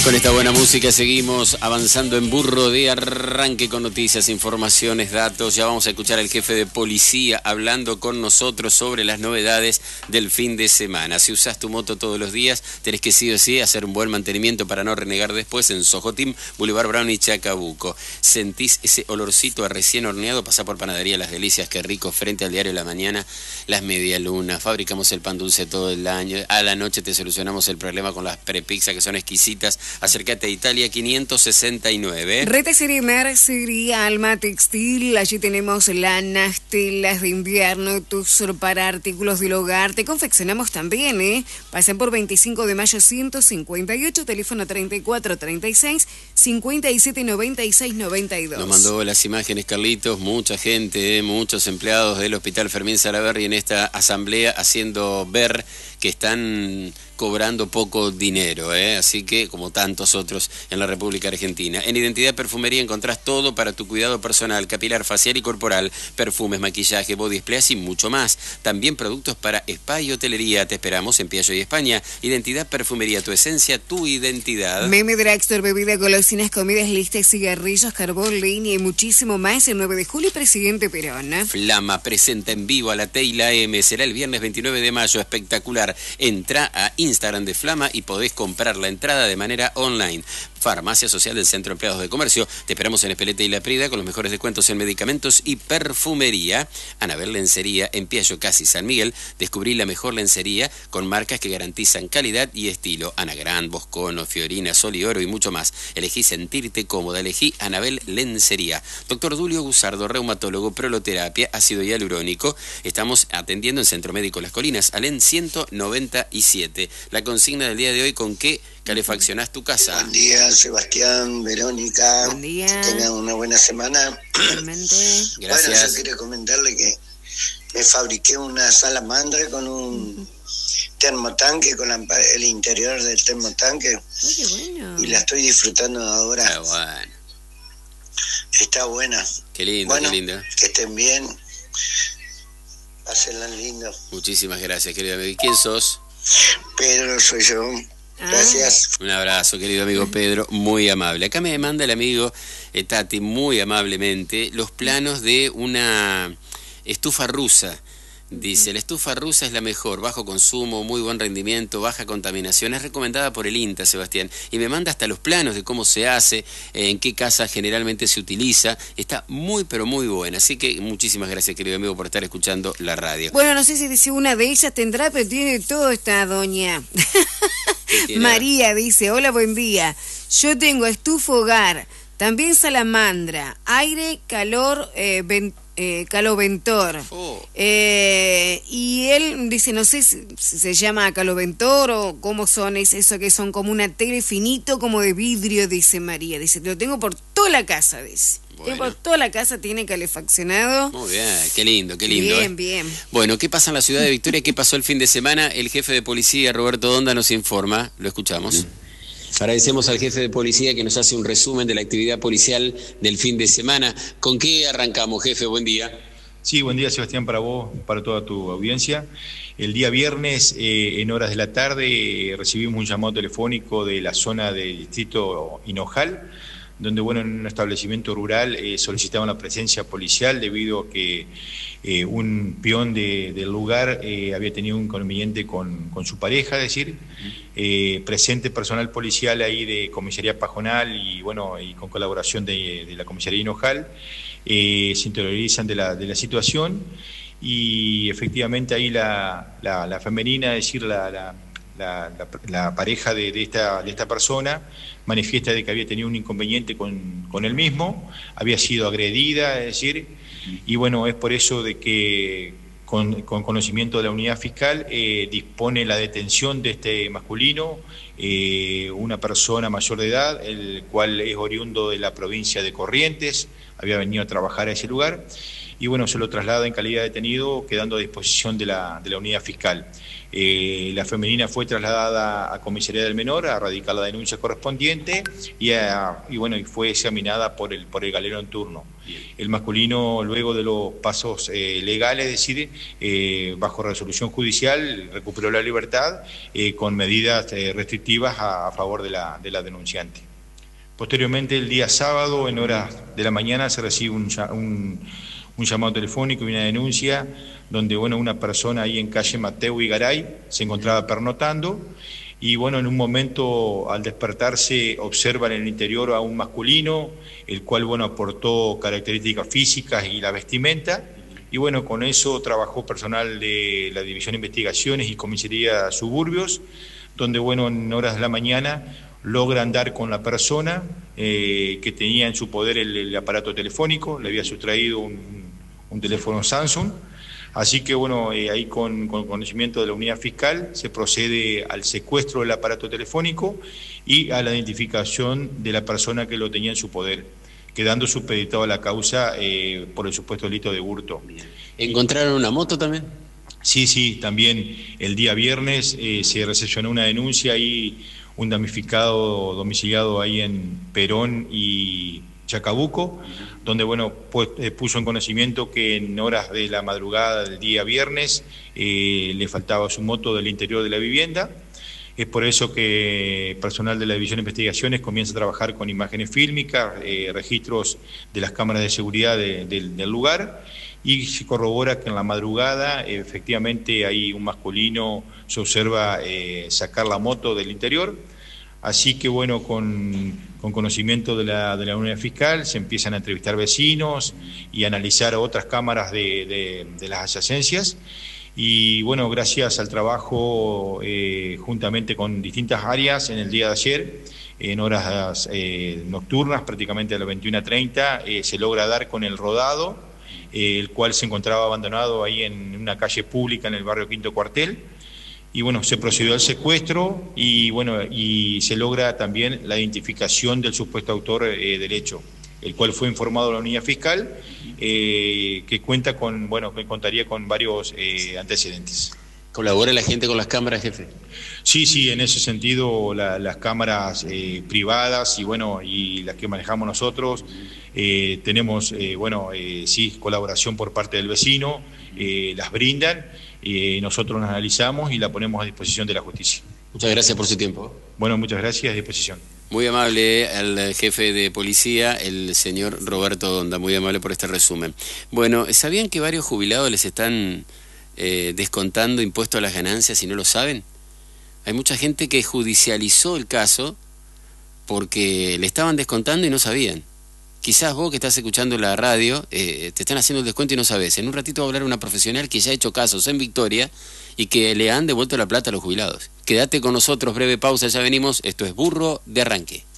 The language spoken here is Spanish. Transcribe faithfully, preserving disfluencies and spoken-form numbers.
Con esta buena música seguimos avanzando en Burro de Arranque con noticias, informaciones, datos. Ya vamos a escuchar al jefe de policía hablando con nosotros sobre las novedades del fin de semana. Si usás tu moto todos los días, tenés que sí o sí hacer un buen mantenimiento para no renegar después en Sojotim, Boulevard Brown y Chacabuco. ¿Sentís ese olorcito a recién horneado? Pasá por Panadería Las Delicias, qué rico, frente al Diario de la Mañana, las medialunas. Fabricamos el pan dulce todo el año. A la noche te solucionamos el problema con las prepizzas que son exquisitas. Acércate a Italia quinientos sesenta y nueve. Retacería Mercería, Alma Textil. Allí tenemos lanas, telas de invierno, tusor para artículos del hogar. Te confeccionamos también, ¿eh? Pasen por veinticinco de mayo ciento cincuenta y ocho, teléfono treinta y cuatro treinta y seis, cincuenta y siete noventa y seis noventa y dos. Nos mandó las imágenes, Carlitos. Mucha gente, ¿eh? Muchos empleados del Hospital Fermín Salaverry en esta asamblea haciendo ver que están cobrando poco dinero, ¿eh? Así que, como tantos otros en la República Argentina. En Identidad Perfumería encontrás todo para tu cuidado personal, capilar, facial y corporal, perfumes, maquillaje, body sprays y mucho más. También productos para spa y hotelería. Te esperamos en Piaggio y España. Identidad Perfumería, tu esencia, tu identidad. Meme Dragstore, bebida, golosinas, comidas listas, cigarrillos, carbón, leña y muchísimo más. El nueve de julio, Presidente Perón. Flama presenta en vivo a la T y la M. Será el viernes veintinueve de mayo, espectacular. Entra a Instagram de Flama y podés comprar la entrada de manera online. Farmacia Social del Centro de Empleados de Comercio. Te esperamos en Espeleta y La Prida con los mejores descuentos en medicamentos y perfumería. Anabel Lencería en Piaggio, Casi San Miguel. Descubrí la mejor lencería con marcas que garantizan calidad y estilo. Anagrán, Boscono, Fiorina, Sol y Oro y mucho más. Elegí sentirte cómoda. Elegí Anabel Lencería. Doctor Dulio Gusardo, reumatólogo, proloterapia, ácido hialurónico. Estamos atendiendo en Centro Médico Las Colinas, Alén ciento noventa y siete. La consigna del día de hoy: ¿con qué calefaccionás tu casa? Buen día, Sebastián, Verónica. Buen día. Que tengan una buena semana. Realmente. Gracias. Bueno, yo quería comentarle que me fabriqué una salamandra con un termotanque, con la, el interior del termotanque. Oye, bueno. Y la estoy disfrutando ahora. Ah, bueno. Está buena. Qué lindo, bueno, qué lindo. Que estén bien. Pásenla lindo. Muchísimas gracias, querido amigo. ¿Y quién sos? Pedro, soy yo. Ah. Gracias. Un abrazo, querido amigo Pedro, muy amable. Acá me manda el amigo eh, Tati muy amablemente los planos de una estufa rusa. Dice, la estufa rusa es la mejor, bajo consumo, muy buen rendimiento, baja contaminación, es recomendada por el INTA, Sebastián, y me manda hasta los planos de cómo se hace, eh, en qué casa generalmente se utiliza, está muy pero muy buena, así que muchísimas gracias, querido amigo, por estar escuchando la radio. Bueno, no sé si dice una de ellas tendrá, pero tiene todo esta doña. María dice, hola, buen día, yo tengo estufa hogar, también salamandra, aire, calor, eh, ven, eh, caloventor. Oh. Eh, y él dice, no sé si, si se llama caloventor o cómo son, es eso que son como una tele finito, como de vidrio, dice María. Dice, lo tengo por toda la casa, dice. Bueno. Por toda la casa tiene calefaccionado. Muy bien, qué lindo, qué lindo. Bien, ¿eh? bien. Bueno, ¿qué pasa en la ciudad de Victoria? ¿Qué pasó el fin de semana? El jefe de policía, Roberto Donda, nos informa. Lo escuchamos. Agradecemos al jefe de policía que nos hace un resumen de la actividad policial del fin de semana. ¿Con qué arrancamos, jefe? Buen día. Sí, buen día, Sebastián, para vos, para toda tu audiencia. El día viernes, eh, en horas de la tarde, eh, recibimos un llamado telefónico de la zona del distrito Hinojal, donde, bueno, en un establecimiento rural eh, solicitaban la presencia policial debido a que eh, un peón de, del lugar eh, había tenido un inconveniente con, con su pareja, es decir, eh, presente personal policial ahí de Comisaría Pajonal y, bueno, y con colaboración de, de la Comisaría Hinojal, eh, se interiorizan de la, de la situación y efectivamente ahí la, la, la femenina, es decir, la... la La, la, la pareja de, de, esta, de esta persona manifiesta de que había tenido un inconveniente con, con él mismo, había sido agredida, es decir, y bueno, es por eso de que con, con conocimiento de la unidad fiscal eh, dispone la detención de este masculino, eh, una persona mayor de edad, el cual es oriundo de la provincia de Corrientes, había venido a trabajar a ese lugar. y bueno, se lo traslada en calidad de detenido, quedando a disposición de la, de la unidad fiscal. Eh, la femenina fue trasladada a comisaría del menor a radicar la denuncia correspondiente y, a, y bueno, y fue examinada por el, por el galero en turno. El masculino, luego de los pasos eh, legales, es decir, eh, bajo resolución judicial, recuperó la libertad eh, con medidas eh, restrictivas a, a favor de la, de la denunciante. Posteriormente, el día sábado, en horas de la mañana, se recibe un, un, un llamado telefónico y una denuncia donde, bueno, una persona ahí en calle Mateo y Garay se encontraba pernotando y, bueno, en un momento, al despertarse, observan en el interior a un masculino, el cual, bueno, aportó características físicas y la vestimenta, y, bueno, con eso trabajó personal de la División de Investigaciones y Comisaría Suburbios, donde, bueno, en horas de la mañana logran dar con la persona eh, que tenía en su poder el, el aparato telefónico, le había sustraído un, un teléfono Samsung, así que bueno, eh, ahí con, con conocimiento de la unidad fiscal se procede al secuestro del aparato telefónico y a la identificación de la persona que lo tenía en su poder, quedando supeditada la causa eh, por el supuesto delito de hurto. ¿Encontraron una moto también? Sí, sí, también el día viernes eh, se recepcionó una denuncia y un damnificado domiciliado ahí en Perón y Chacabuco, donde bueno, pues, eh, puso en conocimiento que en horas de la madrugada del día viernes eh, le faltaba su moto del interior de la vivienda. Es por eso que personal de la División de Investigaciones comienza a trabajar con imágenes fílmicas, eh, registros de las cámaras de seguridad de, de, del lugar, y se corrobora que en la madrugada efectivamente hay un masculino, se observa eh, sacar la moto del interior. Así que bueno, con, con conocimiento de la, de la unidad fiscal se empiezan a entrevistar vecinos y a analizar otras cámaras de, de, de las adyacencias. Y bueno, gracias al trabajo eh, juntamente con distintas áreas en el día de ayer, en horas eh, nocturnas, prácticamente a las veintiuna treinta, eh, se logra dar con el rodado, eh, el cual se encontraba abandonado ahí en una calle pública en el barrio Quinto Cuartel. Y bueno, se procedió al secuestro y bueno, y se logra también la identificación del supuesto autor eh, del hecho, el cual fue informado a la unidad fiscal, eh, que cuenta con, bueno, que contaría con varios eh, antecedentes. ¿Colabora la gente con las cámaras, jefe? Sí, sí, en ese sentido la, las cámaras eh, privadas y bueno, y las que manejamos nosotros, eh, tenemos, eh, bueno, eh, sí, colaboración por parte del vecino, eh, las brindan, eh, nosotros las analizamos y la ponemos a disposición de la justicia. Muchas gracias por su tiempo. Bueno, muchas gracias, a disposición. Muy amable al jefe de policía, el señor Roberto Donda, muy amable por este resumen. Bueno, ¿sabían que varios jubilados les están eh, descontando impuestos a las ganancias y no lo saben? Hay mucha gente que judicializó el caso porque le estaban descontando y no sabían. Quizás vos que estás escuchando la radio, eh, te están haciendo el descuento y no sabés. En un ratito va a hablar una profesional que ya ha hecho casos en Victoria y que le han devuelto la plata a los jubilados. Quédate con nosotros, breve pausa, ya venimos. Esto es Burro de Arranque.